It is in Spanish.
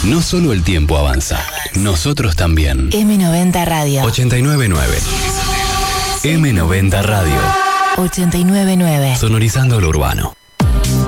No solo el tiempo avanza, nosotros también. M90 Radio. 899. M90 Radio. 899. Sonorizando lo urbano.